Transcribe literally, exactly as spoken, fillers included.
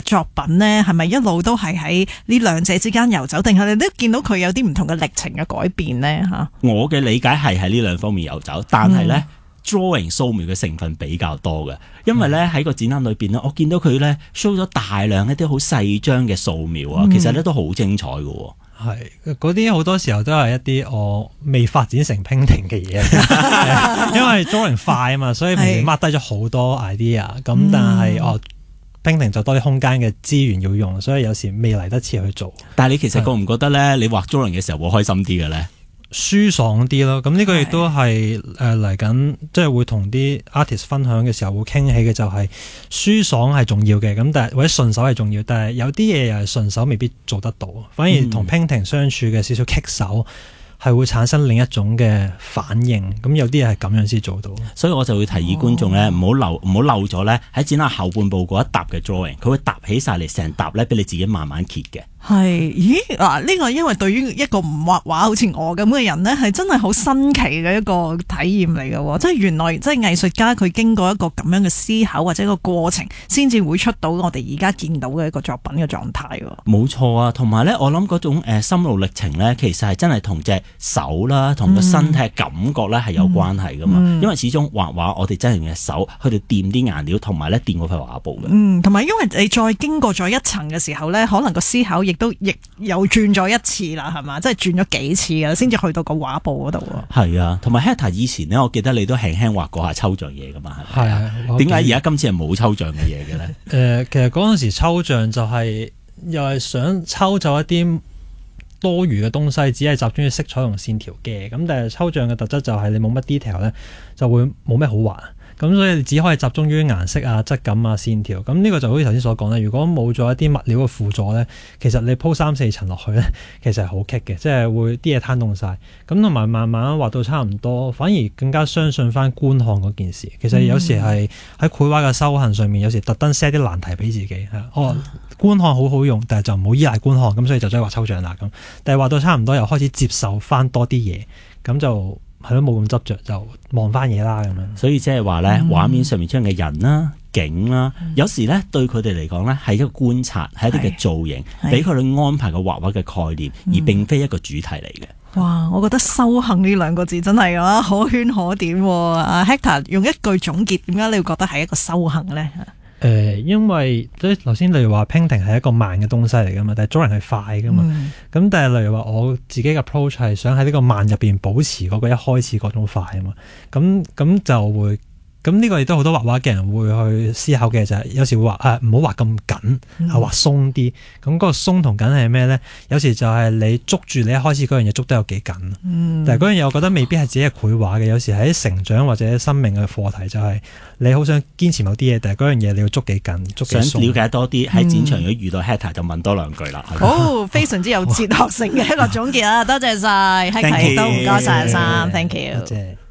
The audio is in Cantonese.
作品呢，係咪一路都係喺呢兩者之間遊走，定係你都見到佢有啲唔同嘅歷程嘅改變呢？吓， 我嘅理解係喺呢兩方面遊走，但係呢、嗯、drawing 素描嘅成分比較多嘅，因為呢喺個展覽裏邊呢，我見到佢呢 show 咗大量一啲好細張嘅素描啊，其實呢都好精彩嘅。 係嗰啲好多時候都係一啲我未發展成 painting 嘅嘢，因為 drawing 快啊嘛，所以平時 mark 低咗好多 idea， 咁但係哦 painting 就多啲空間嘅資源要用，所以有時未嚟得切去做。 但係你其實覺唔覺得咧？你畫 drawing 嘅時候會開心啲嘅咧？ 舒爽啲咯，咁呢個亦都係誒嚟緊，即係會同啲 artist 分享嘅時候會傾起嘅，就係舒爽係重要嘅，咁但係或者順手係重要，但係有啲嘢又係順手未必做得到，反而同 painting 相處嘅少少棘手，係會產生另一種嘅反應，咁有啲嘢係咁樣先做到。所以我就會提議觀眾咧，唔好漏唔好漏咗咧喺展覽後半部嗰一沓嘅 drawing， 佢會搭起晒嚟成沓咧，俾你自己慢慢揭嘅。 係，咦嗱？呢個因為對於一個唔畫畫好似我咁嘅人呢，係真係好新奇嘅一個體驗嚟嘅。即係原來即係藝術家佢經過一個咁樣嘅思考或者一個過程，先至會出到我哋而家見到嘅一個作品嘅狀態。 冇錯啊，同埋咧，我諗嗰種誒心路歷程咧，其實係真係同隻手啦，同個身體嘅感覺咧係有關係噶嘛。嗯、因為始終畫畫，我哋真係用隻手去到掂啲顏料，同埋咧掂嗰塊畫布嘅。嗯， 同埋因為你再經過咗一層嘅時候咧，可能個思考亦都亦又轉咗一次啦，係嘛？即係轉咗幾次嘅，先至去到個畫布嗰度。 係啊，同埋 Hector 以前咧，我記得你都輕輕畫過下抽象嘢噶嘛，係咪？係啊。點解而家今次係冇抽象嘅嘢嘅咧？ 誒、呃，其實嗰陣時抽象就係、是、又係想抽走一啲多餘嘅東西，只係集中於色彩同線條嘅。咁但係抽象嘅特質就係你冇乜 detail 咧，就會冇咩好畫。咁所以你只可以集中於顏色啊、質感啊、線條。咁呢個就好似頭先所講咧，如果冇咗一啲物料嘅輔助咧，其實你鋪三四層落去咧，其實係好棘嘅，即係會啲嘢攤凍晒。咁同埋慢慢畫到差唔多，反而更加相信翻觀看嗰件事。其實有時係喺繪畫嘅修行上面，有時特登 set 啲難題俾自己係哦，觀看好好用，但係就唔好依賴觀看，咁所以就真係畫抽象啦咁。但係畫到差唔多，又開始接受翻多啲嘢，咁就。係咯，冇咁執着，就望翻嘢啦咁樣。 所以即係話咧，畫面上面出現嘅人啦、景啦，嗯、有時咧對佢哋嚟講咧係一個觀察，係一啲嘅造型，俾佢哋安排個畫畫嘅概念，而並非一個主題嚟嘅。 哇！我覺得修行呢兩個字真係啊可圈可點。阿 Hector 用一句總結，點解你會覺得係一個修行咧？ 誒、呃，因為即係頭先例如話 painting 係一個慢嘅東西嚟噶嘛，但係 drawing 係快噶嘛。咁、嗯、但係例如話我自己嘅 approach 係想喺呢個慢入邊保持嗰個一開始嗰種快啊嘛。咁咁就會。咁呢個亦都好多畫畫嘅人會去思考嘅，就係有時會話誒唔好畫咁緊，係畫鬆啲。咁嗰個鬆同緊係咩咧？有時就係你捉住你一開始嗰樣嘢捉得有幾緊。嗯、但係嗰樣嘢我覺得未必係自己係繪畫嘅，有時喺成長或者生命嘅課題就係你好想堅持某啲嘢，但係嗰樣嘢你要捉幾緊，捉幾鬆。 想了解多啲喺展場如果遇到 Hector 就問多兩句啦。 好、嗯哦，非常之有哲學性嘅一個總結啊！多謝晒 Hector 都唔該晒阿三 ，thank you。